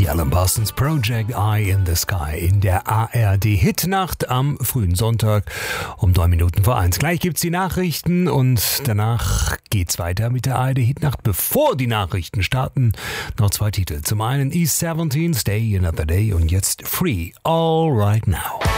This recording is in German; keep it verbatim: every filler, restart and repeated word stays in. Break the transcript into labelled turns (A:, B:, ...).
A: Alan Parsons Project, Eye in the Sky in der A R D-Hitnacht am frühen Sonntag um neun Minuten vor eins. Gleich gibt's die Nachrichten und danach geht's weiter mit der A R D-Hitnacht. Bevor die Nachrichten starten, noch zwei Titel. Zum einen E siebzehn, Stay Another Day und jetzt Free, All Right Now.